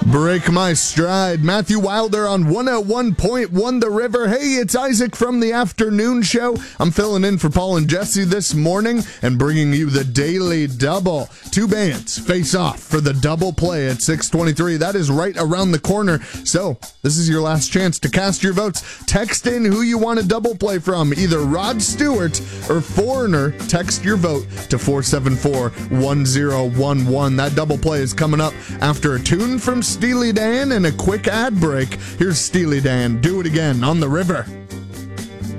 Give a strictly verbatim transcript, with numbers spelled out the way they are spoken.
Break my stride. Matthew Wilder on one oh one point one The River. Hey, it's Isaac from the afternoon show. I'm filling in for Paul and Jesse this morning and bringing you the Daily Double. Two bands face off for the double play at six twenty-three. That is right around the corner. So this is your last chance to cast your votes. Text in who you want to double play from, either Rod Stewart or Foreigner. Text your vote to four seven four one zero one one. That double play is coming up after a tune from Steely Dan and a quick ad break. Here's Steely Dan. Do It Again on The River.